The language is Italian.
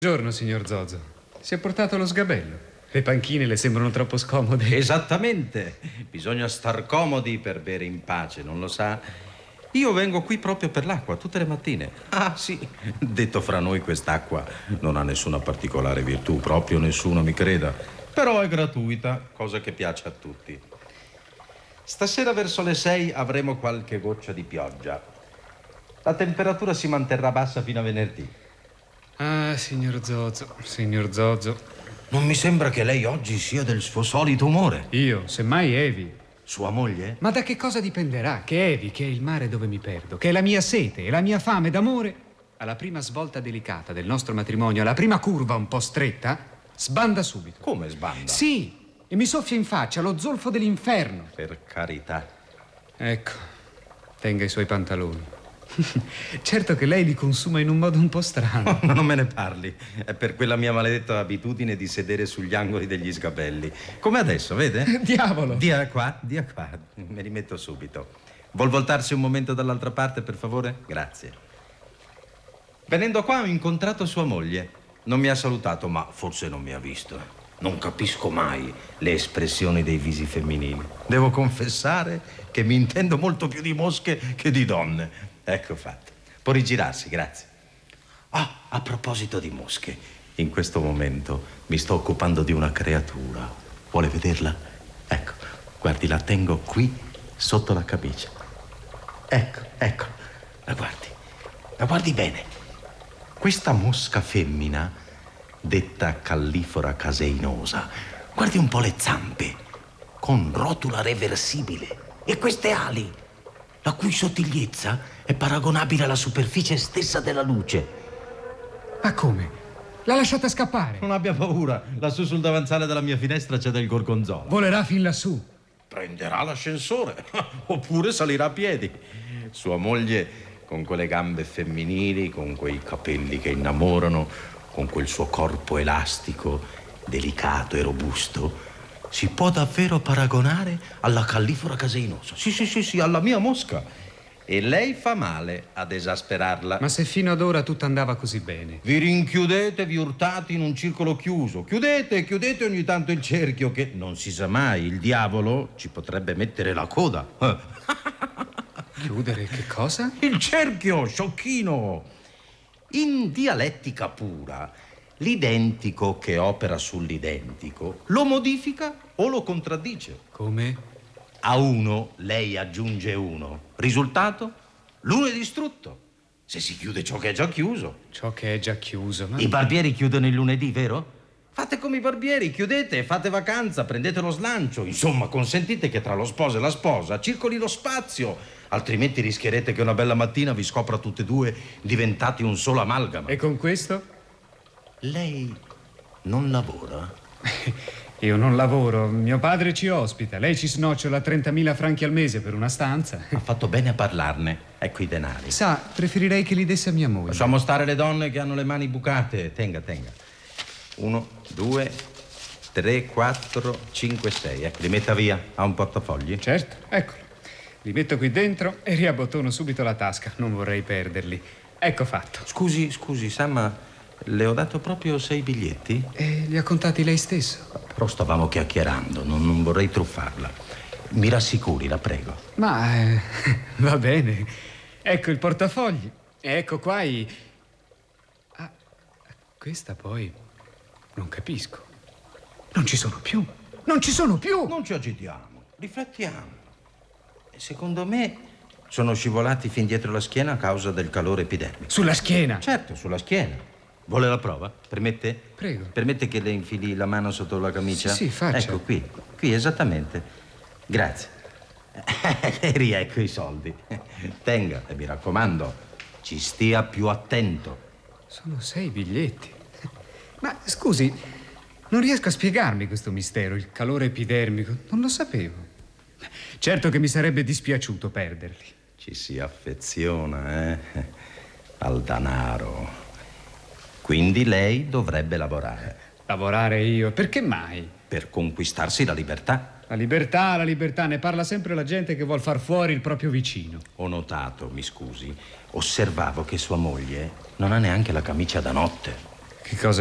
Buongiorno, signor Zozo. Si è portato lo sgabello. Le panchine le sembrano troppo scomode. Esattamente. Bisogna star comodi per bere in pace, non lo sa? Io vengo qui proprio per l'acqua, tutte le mattine. Ah, sì. Detto fra noi, quest'acqua non ha nessuna particolare virtù, proprio nessuna, mi creda. Però è gratuita, cosa che piace a tutti. Stasera verso le 6 avremo qualche goccia di pioggia. La temperatura si manterrà bassa fino a venerdì. Ah, signor Zozo, signor Zozo. Non mi sembra che lei oggi sia del suo solito umore. Io, semmai Evi. Sua moglie? Ma da che cosa dipenderà? Che Evi, che è il mare dove mi perdo, che è la mia sete e la mia fame d'amore, alla prima svolta delicata del nostro matrimonio, alla prima curva un po' stretta, sbanda subito. Come sbanda? Sì, e mi soffia in faccia lo zolfo dell'inferno. Per carità. Ecco, tenga i suoi pantaloni. Certo che lei li consuma in un modo un po' strano. Oh, non me ne parli. È per quella mia maledetta abitudine di sedere sugli angoli degli sgabelli. Come adesso, vede? Diavolo! Dia qua. Me li metto subito. Vuol voltarsi un momento dall'altra parte, per favore? Grazie. Venendo qua ho incontrato sua moglie. Non mi ha salutato, ma forse non mi ha visto. Non capisco mai le espressioni dei visi femminili. Devo confessare che mi intendo molto più di mosche che di donne. Ecco fatto. Può rigirarsi, grazie. Ah, a proposito di mosche, in questo momento mi sto occupando di una creatura. Vuole vederla? Ecco, guardi, la tengo qui sotto la camicia. Ecco, la guardi bene. Questa mosca femmina, detta Callifora caseinosa, guardi un po' le zampe, con rotula reversibile, e queste ali, la cui sottigliezza è paragonabile alla superficie stessa della luce. Ma come? L'ha lasciata scappare? Non abbia paura, lassù sul davanzale della mia finestra c'è del gorgonzola. Volerà fin lassù. Prenderà l'ascensore, oppure salirà a piedi. Sua moglie, con quelle gambe femminili, con quei capelli che innamorano, con quel suo corpo elastico, delicato e robusto, si può davvero paragonare alla Callifora caseinosa. Sì, alla mia mosca. E lei fa male ad esasperarla. Ma se fino ad ora tutto andava così bene. Vi rinchiudete, vi urtate in un circolo chiuso. Chiudete ogni tanto il cerchio, che non si sa mai, il diavolo ci potrebbe mettere la coda. Chiudere che cosa? Il cerchio, sciocchino. In dialettica pura, l'identico che opera sull'identico lo modifica o lo contraddice. Come? A uno lei aggiunge uno. Risultato? L'uno è distrutto. Se si chiude ciò che è già chiuso. Ciò che è già chiuso, ma... I barbieri chiudono il lunedì, vero? Fate come i barbieri, chiudete, fate vacanza, prendete lo slancio. Insomma, consentite che tra lo sposo e la sposa circoli lo spazio. Altrimenti rischierete che una bella mattina vi scopra tutte e due diventati un solo amalgama. E con questo? Lei non lavora? Io non lavoro, mio padre ci ospita. Lei ci snocciola 30.000 franchi al mese per una stanza. Ha fatto bene a parlarne. Ecco i denari. Sa, preferirei che li desse a mia moglie. Lasciamo stare le donne che hanno le mani bucate. Tenga. 1, 2, 3, 4, 5, 6. Ecco, li metta via. Ha un portafogli? Certo, eccolo. Li metto qui dentro e riabbottono subito la tasca. Non vorrei perderli. Ecco fatto. Scusi, Sam, ma le ho dato proprio 6 biglietti? E li ha contati lei stesso? Però stavamo chiacchierando, non vorrei truffarla. Mi rassicuri, la prego. Ma va bene. Ecco il portafogli. E ecco qua i... Ah, questa poi... Non capisco. Non ci sono più. Non ci agitiamo, riflettiamo. Secondo me sono scivolati fin dietro la schiena a causa del calore epidermico. Sulla schiena? Certo, sulla schiena. Vuole la prova? Permette? Prego. Permette che le infili la mano sotto la camicia? Sì, faccia. Ecco, qui esattamente. Grazie. E riecco i soldi. Tenga, e mi raccomando, ci stia più attento. Sono 6 biglietti. Ma scusi, non riesco a spiegarmi questo mistero, il calore epidermico. Non lo sapevo. Certo che mi sarebbe dispiaciuto perderli. Ci si affeziona, al danaro. Quindi lei dovrebbe lavorare. Lavorare io? Perché mai? Per conquistarsi la libertà. La libertà, ne parla sempre la gente che vuol far fuori il proprio vicino. Ho notato, mi scusi, osservavo che sua moglie non ha neanche la camicia da notte. Che cosa